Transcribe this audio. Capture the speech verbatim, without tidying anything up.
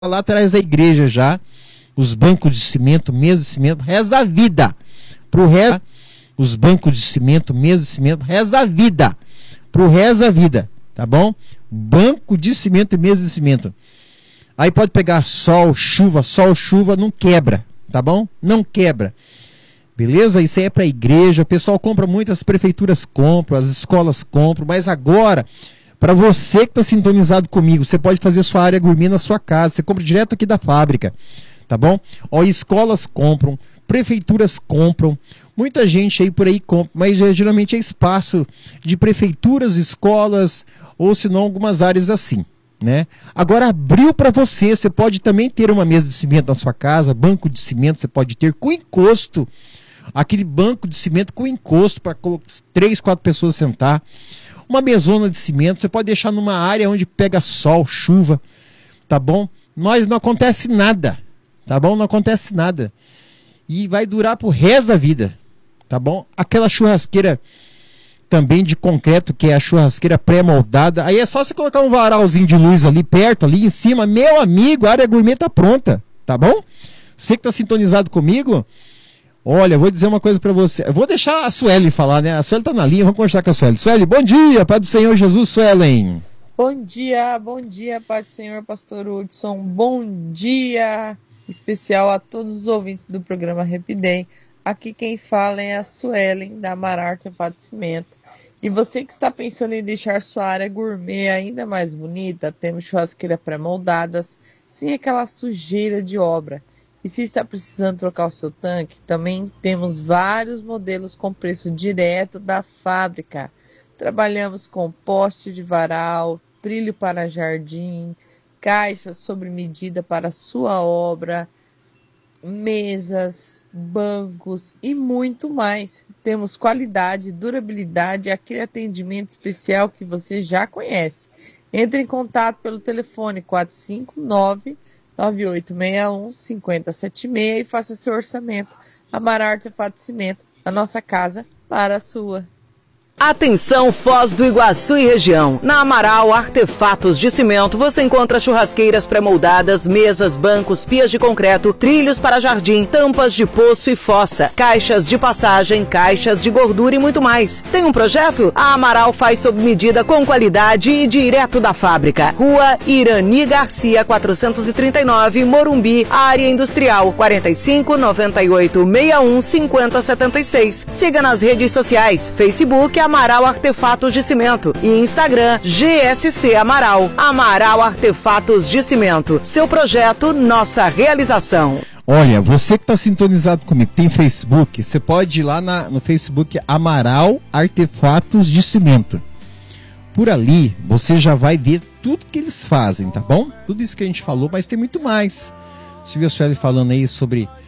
lá atrás da igreja já, os bancos de cimento, mesa de cimento, resto da vida. Pro resto, os bancos de cimento, mesa de cimento, resto da vida. Pro resto da vida, tá bom? Banco de cimento e mesa de cimento. Aí pode pegar sol, chuva, sol, chuva, não quebra, tá bom? Não quebra. Beleza? Isso aí é para a igreja, o pessoal compra muito, as prefeituras compram, as escolas compram, mas agora, para você que está sintonizado comigo, você pode fazer sua área gourmet na sua casa, você compra direto aqui da fábrica, tá bom? Ó, escolas compram, prefeituras compram, muita gente aí por aí compra, mas é, geralmente é espaço de prefeituras, escolas, ou se não algumas áreas assim, né? Agora abriu para você, você pode também ter uma mesa de cimento na sua casa, banco de cimento você pode ter com encosto, aquele banco de cimento com encosto para três, quatro pessoas sentar, uma mesona de cimento, você pode deixar numa área onde pega sol, chuva, tá bom? Mas não acontece nada, tá bom? Não acontece nada. E vai durar pro resto da vida, tá bom? Aquela churrasqueira também de concreto, que é a churrasqueira pré-moldada, aí é só você colocar um varalzinho de luz ali perto, ali em cima, meu amigo, a área gourmet tá pronta, tá bom? Você que tá sintonizado comigo, olha, eu vou dizer uma coisa para você. Eu vou deixar a Sueli falar, né? A Sueli tá na linha, vamos conversar com a Sueli. Sueli, bom dia, Pai do Senhor Jesus, Suelen. Bom dia, bom dia, Pai do Senhor, Pastor Hudson. Bom dia especial a todos os ouvintes do programa Repidem. Aqui quem fala é a Suelen, da Amaral Artefato de Cimento. E você que está pensando em deixar sua área gourmet ainda mais bonita, temos churrasqueira pré-moldadas, sem aquela sujeira de obra. E se está precisando trocar o seu tanque, também temos vários modelos com preço direto da fábrica. Trabalhamos com poste de varal, trilho para jardim, caixas sob medida para sua obra, mesas, bancos e muito mais. Temos qualidade, durabilidade e aquele atendimento especial que você já conhece. Entre em contato pelo telefone quatro cinco nove, nove oito seis um, cinco zero sete seis e faça seu orçamento. Amaral Artefato de Cimento, a nossa casa para a sua. Atenção Foz do Iguaçu e região. Na Amaral Artefatos de Cimento você encontra churrasqueiras pré-moldadas, mesas, bancos, pias de concreto, trilhos para jardim, tampas de poço e fossa, caixas de passagem, caixas de gordura e muito mais. Tem um projeto? A Amaral faz sob medida com qualidade e direto da fábrica. Rua Irani Garcia, quatrocentos e trinta e nove, Morumbi, área industrial, quarenta e cinco, noventa e oito, sessenta e um, cinquenta, setenta e seis. Siga nas redes sociais, Facebook, Amaral Artefatos de Cimento e Instagram G S C Amaral. Amaral Artefatos de Cimento. Seu projeto, nossa realização. Olha, você que está sintonizado comigo, tem Facebook, você pode ir lá na, no Facebook Amaral Artefatos de Cimento. Por ali, você já vai ver tudo que eles fazem, tá bom? Tudo isso que a gente falou, mas tem muito mais. Você viu a Sueli falando aí sobre